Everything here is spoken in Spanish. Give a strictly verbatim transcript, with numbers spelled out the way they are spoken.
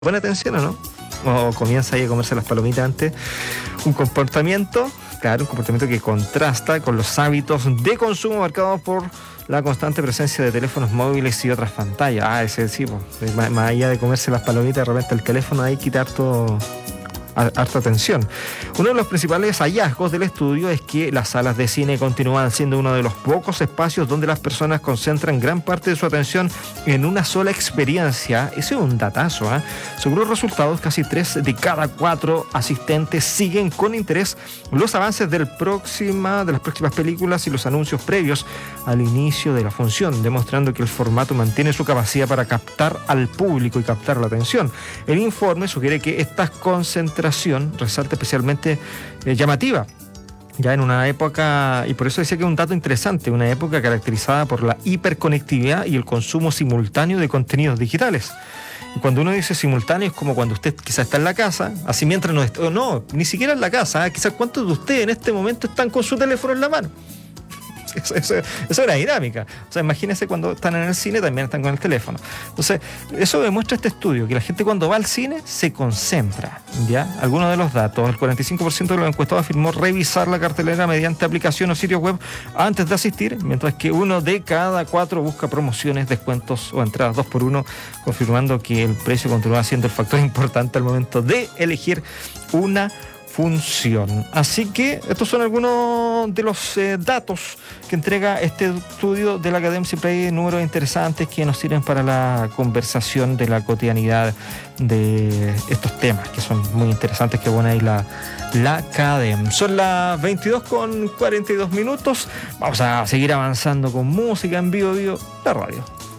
Pone atención o no, o comienza ahí a comerse las palomitas antes. Un comportamiento, claro, un comportamiento que contrasta con los hábitos de consumo marcados por la constante presencia de teléfonos móviles y otras pantallas. Ah, ese sí, pues, más, más allá de comerse las palomitas, de repente el teléfono ahí quitar todo. Harta atención. Uno de los principales hallazgos del estudio es que las salas de cine continúan siendo uno de los pocos espacios donde las personas concentran gran parte de su atención en una sola experiencia. Ese es un datazo, ¿eh? Según los resultados, casi tres de cada cuatro asistentes siguen con interés los avances del próxima, de las próximas películas y los anuncios previos al inicio de la función, demostrando que el formato mantiene su capacidad para captar al público y captar la atención. El informe sugiere que estas concentraciones resalta especialmente eh, llamativa, ya en una época, y por eso decía que es un dato interesante, una época caracterizada por la hiperconectividad y el consumo simultáneo de contenidos digitales. Y cuando uno dice simultáneo es como cuando usted quizás está en la casa, así mientras no, o no, ni siquiera en la casa, ¿eh? Quizás cuántos de ustedes en este momento están con su teléfono en la mano. Eso, eso, eso era dinámica. O sea, imagínense cuando están en el cine también están con el teléfono. Entonces, eso demuestra este estudio, que la gente cuando va al cine se concentra, ¿ya? Algunos de los datos: el cuarenta y cinco por ciento de los encuestados afirmó revisar la cartelera mediante aplicación o sitio web antes de asistir, mientras que uno de cada cuatro busca promociones, descuentos o entradas dos por uno, confirmando que el precio continúa siendo el factor importante al momento de elegir una función. Así que estos son algunos de los eh, datos que entrega este estudio de la Academia. Siempre hay números interesantes que nos sirven para la conversación de la cotidianidad de estos temas, que son muy interesantes, que pone ahí la, la Academia. Son las veintidós con cuarenta y dos minutos. Vamos a seguir avanzando con música en vivo, vivo, la radio.